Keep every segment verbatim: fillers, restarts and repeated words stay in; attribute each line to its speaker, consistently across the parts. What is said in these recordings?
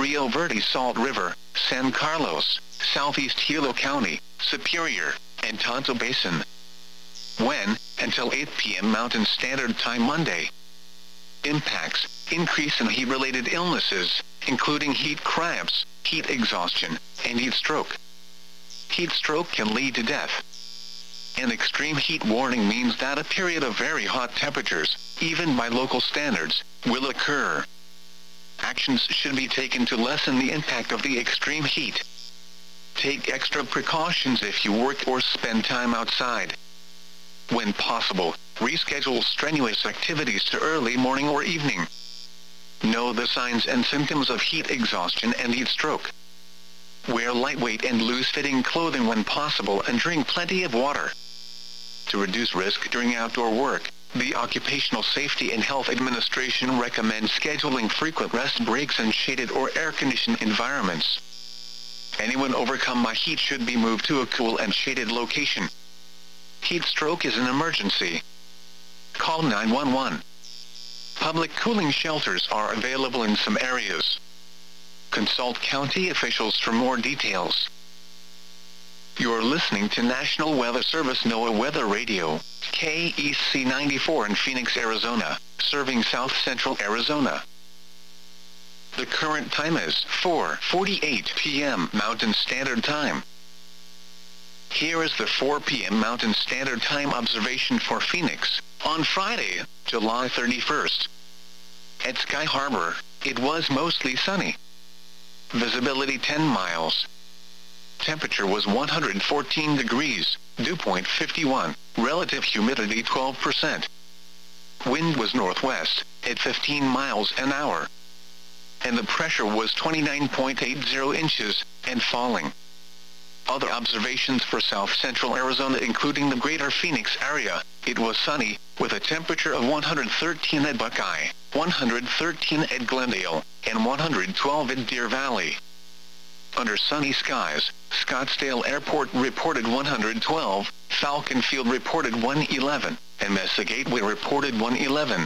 Speaker 1: Rio Verde Salt River, San Carlos, southeast Hilo County, Superior, and Tonto Basin. When, until eight p m Mountain Standard Time Monday. Impacts: increase in heat-related illnesses, including heat cramps, heat exhaustion, and heat stroke. Heat stroke can lead to death. An extreme heat warning means that a period of very hot temperatures, even by local standards, will occur. Actions should be taken to lessen the impact of the extreme heat. Take extra precautions if you work or spend time outside. When possible, reschedule strenuous activities to early morning or evening. Know the signs and symptoms of heat exhaustion and heat stroke. Wear lightweight and loose-fitting clothing when possible and drink plenty of water. To reduce risk during outdoor work, the Occupational Safety and Health Administration recommends scheduling frequent rest breaks in shaded or air-conditioned environments. Anyone overcome by heat should be moved to a cool and shaded location. Heat stroke is an emergency. Call nine one one. Public cooling shelters are available in some areas. Consult county officials for more details. You're listening to National Weather Service NOAA Weather Radio, K E C ninety-four in Phoenix, Arizona, serving south central Arizona. The current time is four forty-eight p m Mountain Standard Time. Here is the four p m Mountain Standard Time observation for Phoenix, on Friday, July thirty-first. At Sky Harbor, it was mostly sunny. Visibility ten miles. Temperature was one hundred fourteen degrees, dew point fifty-one, relative humidity twelve percent. Wind was northwest, at fifteen miles an hour. And the pressure was twenty-nine point eight zero inches, and falling. Other observations for south central Arizona including the greater Phoenix area, it was sunny, with a temperature of one hundred thirteen at Buckeye, one hundred thirteen at Glendale, and one hundred twelve at Deer Valley. Under sunny skies, Scottsdale Airport reported one hundred twelve, Falcon Field reported one eleven, and Mesa Gateway reported one eleven.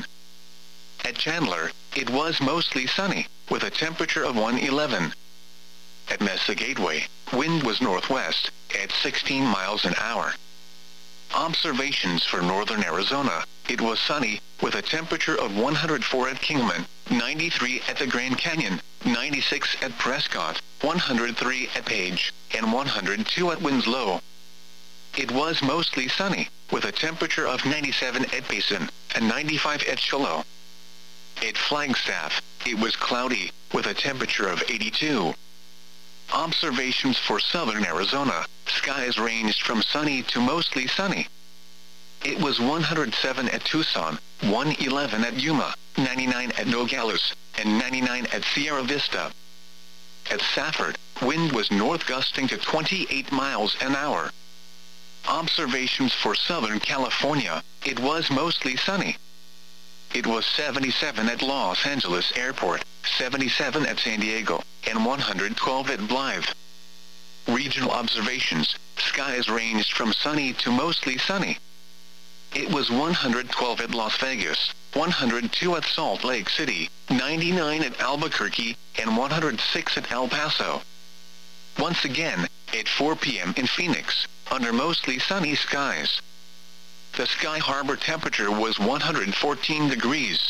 Speaker 1: At Chandler, it was mostly sunny, with a temperature of one eleven. At Mesa Gateway, wind was northwest, at sixteen miles an hour. Observations for northern Arizona, it was sunny, with a temperature of one hundred four at Kingman, ninety-three at the Grand Canyon, ninety-six at Prescott, one hundred three at Page, and one hundred two at Winslow. It was mostly sunny, with a temperature of ninety-seven at Payson, and ninety-five at Shiloh. At Flagstaff, it was cloudy, with a temperature of eighty-two. Observations for southern Arizona, skies ranged from sunny to mostly sunny. It was one hundred seven at Tucson, one eleven at Yuma, ninety-nine at Nogales, and ninety-nine at Sierra Vista. At Safford, wind was north gusting to twenty-eight miles an hour. Observations for southern California, it was mostly sunny. It was seventy-seven at Los Angeles Airport, seventy-seven at San Diego, and one hundred twelve at Blythe. Regional observations, skies ranged from sunny to mostly sunny. It was one hundred twelve at Las Vegas, one hundred two at Salt Lake City, ninety-nine at Albuquerque, and one hundred six at El Paso. Once again, at four p m in Phoenix, under mostly sunny skies. The Sky Harbor temperature was one hundred fourteen degrees.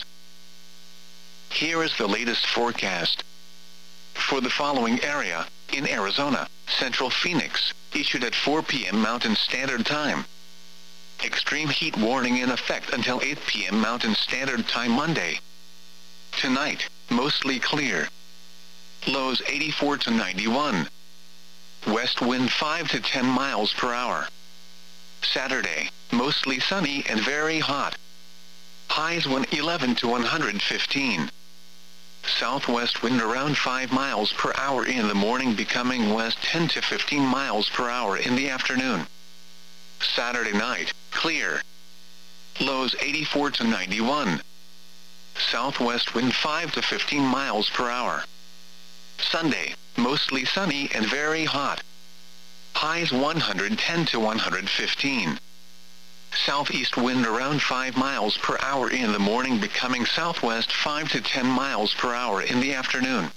Speaker 1: Here is the latest forecast. For the following area, in Arizona, Central Phoenix, issued at four p m Mountain Standard Time. Extreme heat warning in effect until eight p m Mountain Standard Time Monday. Tonight, mostly clear. Lows eighty-four to ninety-one. West wind five to ten miles per hour. Saturday, mostly sunny and very hot. Highs one eleven to one hundred fifteen. Southwest wind around five miles per hour in the morning, becoming west ten to fifteen miles per hour in the afternoon. Saturday night, clear. Lows eighty-four to ninety-one. Southwest wind five to fifteen miles per hour. Sunday, mostly sunny and very hot. Highs one hundred ten to one hundred fifteen. Southeast wind around five miles per hour in the morning, becoming southwest five to ten miles per hour in the afternoon.